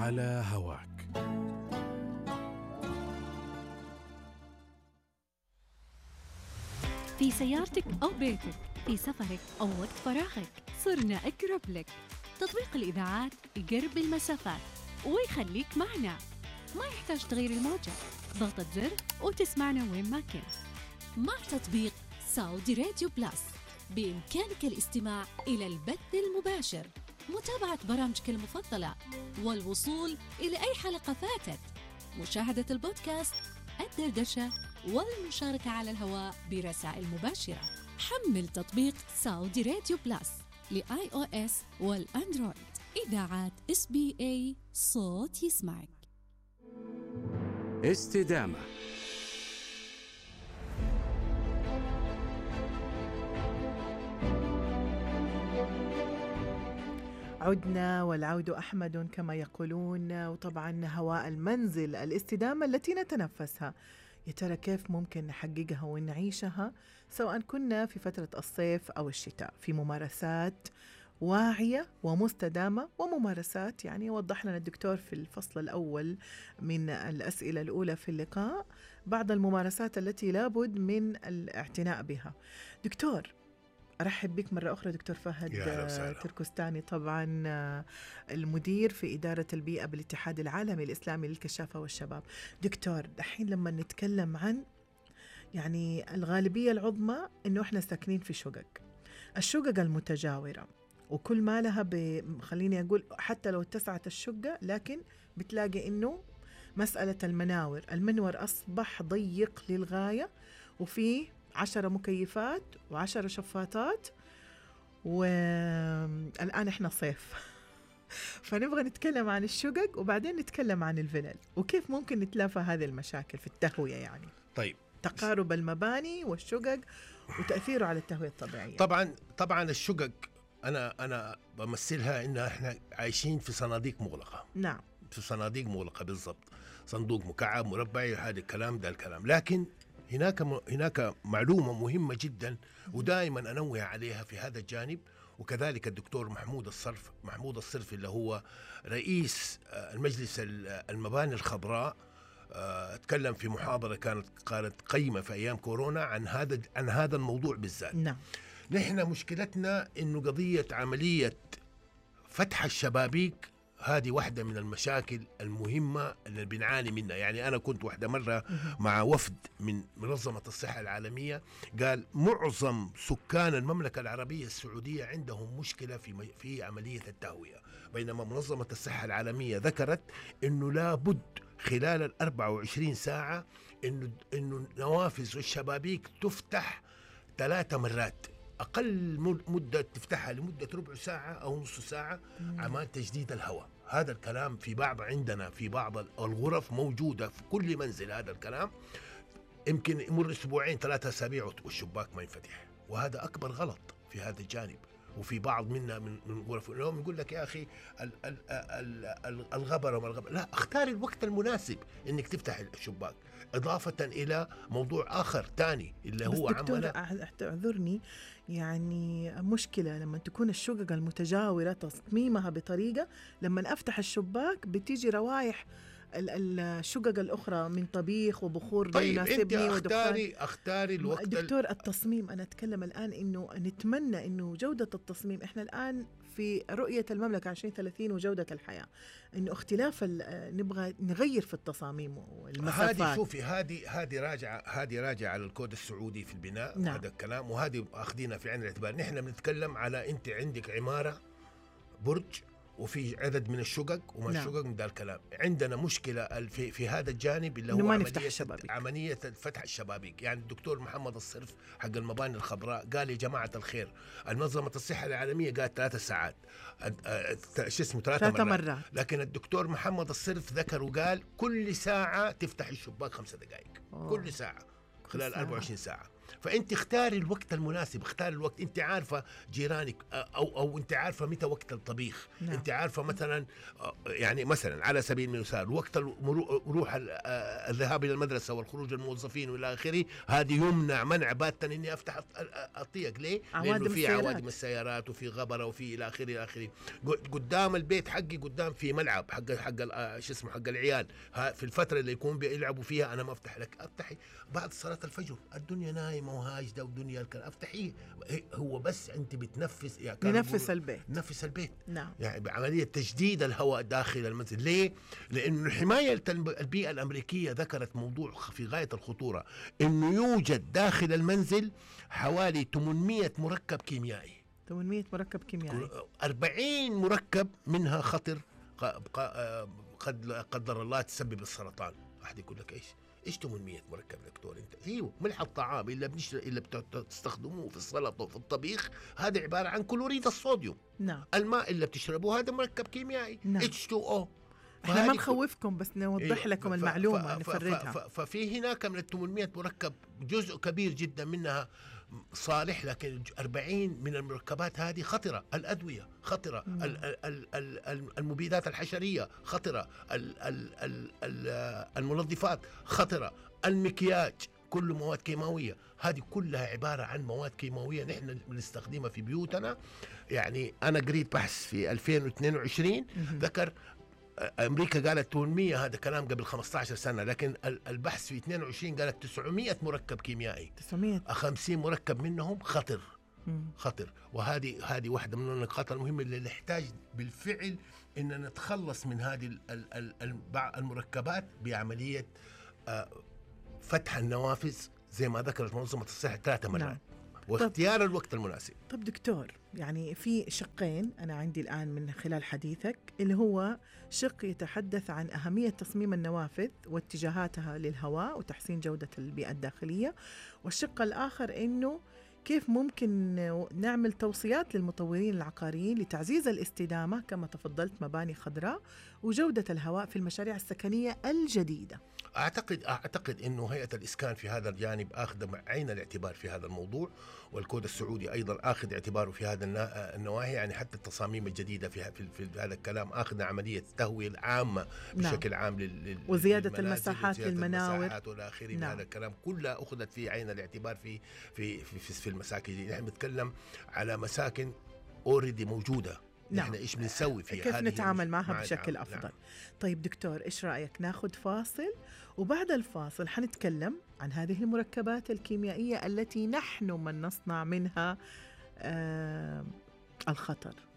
على هواك. في سيارتك أو بيتك، في سفرك أو وقت فراغك، صرنا أقرب لك. تطبيق الإذاعات يقرب المسافات ويخليك معنا، ما يحتاج تغيير الموجة، ضغطة زر وتسمعنا وين ما كنت. مع تطبيق سعودي راديو بلس بإمكانك الاستماع إلى البث المباشر، متابعة برامجك المفضلة، والوصول إلى أي حلقة فاتت، مشاهدة البودكاست، الدردشة، والمشاركة على الهواء برسائل مباشرة. حمل تطبيق سعودي راديو بلس لآي أو إس والأندرويد. إذاعات SBA، صوت يسمعك. استدامة. عدنا والعود أحمد كما يقولون، وطبعا هواء المنزل، الاستدامة التي نتنفسها، يا ترى كيف ممكن نحققها ونعيشها سواء كنا في فترة الصيف أو الشتاء، في ممارسات واعية ومستدامة وممارسات. يعني وضح لنا الدكتور في الفصل الأول من الأسئلة الأولى في اللقاء بعض الممارسات التي لابد من الاعتناء بها. دكتور، أرحب بك مرة أخرى دكتور فهد تركستاني، طبعا المدير في إدارة البيئة بالاتحاد العالمي الإسلامي للكشافة والشباب. دكتور، دحين لما نتكلم عن يعني الغالبية العظمى إنه إحنا ساكنين في الشقق المتجاورة، وكل ما لها خليني أقول حتى لو اتسعت الشقة، لكن بتلاقي إنه مسألة المنور أصبح ضيق للغاية، وفيه 10 مكيفات و10 شفاطات، والآن إحنا صيف فنبغى نتكلم عن الشقق وبعدين نتكلم عن الفلل وكيف ممكن نتلافى هذه المشاكل في التهوية. يعني طيب، تقارب المباني والشقق وتأثيره على التهوية الطبيعية. طبعا الشقق أنا بمثلها إن إحنا عايشين في صناديق مغلقة. نعم، في صناديق مغلقة بالضبط، صندوق مكعب مربع، هذا الكلام ده الكلام. لكن هناك معلومة مهمة جدا ودائما أنوه عليها في هذا الجانب، وكذلك الدكتور محمود الصرف اللي هو رئيس المجلس المباني الخضراء اتكلم في محاضرة كانت قيمة في أيام كورونا عن هذا الموضوع بالذات. نعم. نحن مشكلتنا إنه قضية عملية فتح الشبابيك هذه واحدة من المشاكل المهمة اللي بنعاني منها. يعني أنا كنت واحدة مرة مع وفد من منظمة الصحة العالمية، قال معظم سكان المملكة العربية السعودية عندهم مشكلة في عملية التهوية، بينما منظمة الصحة العالمية ذكرت إنه لابد خلال 24 ساعة إنه النوافذ والشبابيك تفتح 3 مرات، أقل مدة تفتحها لمدة ربع ساعة أو نص ساعة عمان تجديد الهواء. هذا الكلام عندنا في بعض الغرف موجودة في كل منزل. هذا الكلام يمكن يمر 2-3 أسابيع والشباك ما ينفتح، وهذا أكبر غلط في هذا الجانب. وفي بعض منا من غرف اليوم يقول لك يا أخي الغبرة وما الغبرة، لا، اختار الوقت المناسب إنك تفتح الشباك، إضافة إلى موضوع آخر تاني اللي هو دكتور اعذرني، يعني مشكلة لما تكون الشقق المتجاورة تصميمها بطريقة لما أفتح الشباك بتيجي روايح الشقق الأخرى من طبيخ وبخور. طيب انت اختاري الوقت. دكتور، التصميم أنا أتكلم الآن إنه نتمنى إنه جودة التصميم، إحنا الآن في رؤية المملكة 2030 وجودة الحياة، إنه اختلاف نبغى نغير في التصاميم والمسافات. هذه شوفي هذه راجعة على الكود السعودي في البناء. نعم. هذا الكلام، وهذه أخذينا في عين الاعتبار. نحن بنتكلم على أنت عندك عمارة برج وفي عدد من الشقق وما نعم. الشقق من ذا الكلام. عندنا مشكلة في هذا الجانب اللي هو عملية فتح الشبابيك. يعني الدكتور محمد الصرف حق المباني الخضراء قال يا جماعة الخير، المنظمة الصحة العالمية قالت 3 ساعات، 3 مرات. لكن الدكتور محمد الصرف ذكر وقال كل ساعة تفتح الشباك 5 دقائق كل ساعة خلال 24 ساعة. فانت اختاري الوقت المناسب، اختاري الوقت. انت عارفه جيرانك او انت عارفه متى وقت الطبيخ. نعم. انت عارفه مثلا يعني مثلا على سبيل المثال وقت روح الذهاب الى المدرسه والخروج الموظفين والى اخره، هذه يمنع منع باتا اني افتح الطيق. ليه؟ لانه في عوادم السيارات وفي غبره وفي الى اخره الى اخره. قدام البيت حقي قدام في ملعب حق شو اسمه حق العيال، في الفتره اللي يكون بيلعبوا فيها انا ما افتح لك. افتحي بعد صلاه الفجر، الدنيا نايمه وهاجده والدنيا افتحيه. هو بس انت بتنفس يعني ننفس البيت. نفس البيت. نعم. يعني بعمليه تجديد الهواء داخل المنزل. ليه؟ لانه حمايه البيئه الامريكيه ذكرت موضوع في غايه الخطوره، انه يوجد داخل المنزل حوالي 800 مركب كيميائي. 800 مركب كيميائي. 40 مركب منها خطر، قد قدر الله تسبب السرطان. واحد يقول لك ايش 800 مركب دكتور انت؟ ايوه، ملح الطعام اللي بتستخدموه في السلطه وفي الطبيخ هذا عباره عن كلوريد الصوديوم. نعم. الماء اللي بتشربوه هذا مركب كيميائي. نعم. H2O. احنا ما نخوفكم بس نوضح لكم المعلومه نفردها. ففي هناك من ال 800 مركب جزء كبير جدا منها صالح، لكن 40 من المركبات هذه خطرة. الأدوية خطرة، المبيدات الحشرية خطرة، المنظفات خطرة، المكياج كله مواد كيماوية. هذه كلها عبارة عن مواد كيماوية نحن بنستخدمها في بيوتنا. يعني أنا قريت بحث في 2022 ذكر أمريكا قالت 800، هذا كلام قبل 15 سنة، لكن البحث في 22 قالت 900 مركب كيميائي. 900. 50 مركب منهم خطر. خطر. وهذه واحدة من النقاط المهمة اللي نحتاج بالفعل إن نتخلص من هذه المركبات بعملية فتح النوافذ زي ما ذكرت منظمة الصحة 3 مرات. نعم. واختيار الوقت المناسب. طب دكتور، يعني في شقين أنا عندي الآن من خلال حديثك، اللي هو شق يتحدث عن أهمية تصميم النوافذ واتجاهاتها للهواء وتحسين جودة البيئة الداخلية، والشق الآخر إنه كيف ممكن نعمل توصيات للمطورين العقاريين لتعزيز الاستدامة كما تفضلت مباني خضراء وجودة الهواء في المشاريع السكنية الجديدة. أعتقد أنه هيئة الإسكان في هذا الجانب أخذ عين الاعتبار في هذا الموضوع، والكود السعودي أيضا أخذ اعتباره في هذا النواحي. يعني حتى التصاميم الجديدة في هذا الكلام أخذ عملية تهوية عامة بشكل عام وزيادة المساحات للمناور والآخرين. نعم. هذا الكلام كله أخذت في عين الاعتبار في المساكن. نحن بنتكلم على مساكن أوريدي موجودة. نعم. نحن إيش بنسوي فيها؟ كيف نتعامل معها بشكل أفضل. نعم. طيب دكتور، إيش رأيك ناخد فاصل، وبعد الفاصل حنتكلم عن هذه المركبات الكيميائية التي نحن من نصنع منها الخطر.